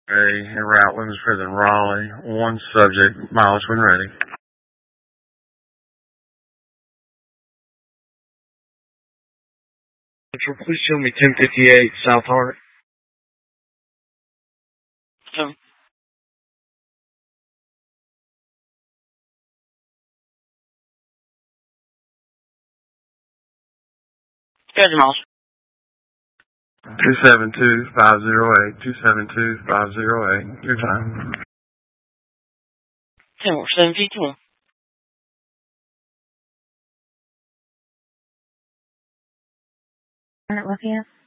in route Women's Prison, Raleigh. One subject, mileage when ready. Please show me 1058 South Hart. So, here's your miles. 272508, 272508. Your time. 10-7 Lafayette.